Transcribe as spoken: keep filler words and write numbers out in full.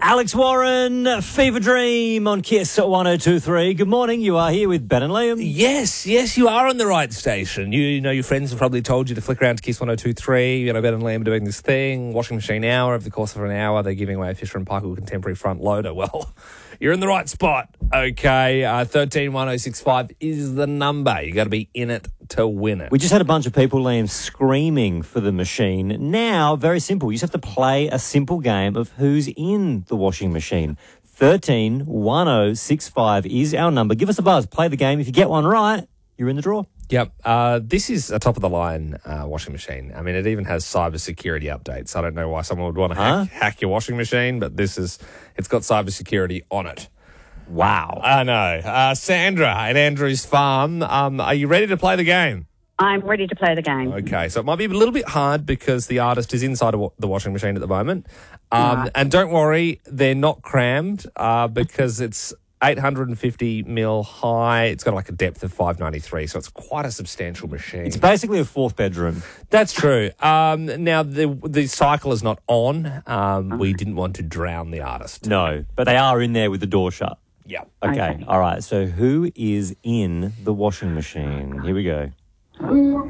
Alex Warren, Fever Dream on Kiss one oh two point three. Good morning. You are here with Ben and Liam. Yes, yes, you are on the right station. You, you know, your friends have probably told you to flick around to Kiss one oh two point three. You know, Ben and Liam are doing this thing, washing machine hour. Over the course of an hour, they're giving away a Fisher and Paykel Contemporary front loader. Well, you're in the right spot. Okay, uh, thirteen one oh six five is the number. You got to be in it to win it. We just had a bunch of people, Liam, screaming for the machine. Now, very simple. You just have to play a simple game of who's in the washing machine. thirteen one oh six five is our number. Give us a buzz. Play the game. If you get one right, you're in the draw. Yep. Uh, this is a top-of-the-line uh, washing machine. I mean, it even has cybersecurity updates. I don't know why someone would want to Huh? hack, hack your washing machine, but this is, it's got cybersecurity on it. Wow. I know. Uh, Sandra at Andrew's Farm, um, are you ready to play the game? I'm ready to play the game. Okay, so it might be a little bit hard because the artist is inside of wa- the washing machine at the moment. Um, Right. And don't worry, they're not crammed uh, because it's eight hundred fifty mil high. It's got like a depth of five ninety-three, so it's quite a substantial machine. It's basically a fourth bedroom. That's true. Um, now, the the cycle is not on. Um, we didn't want to drown the artist. No, but they are in there with the door shut. Yeah. Okay. Okay. All right. So who is in the washing machine? Here we go.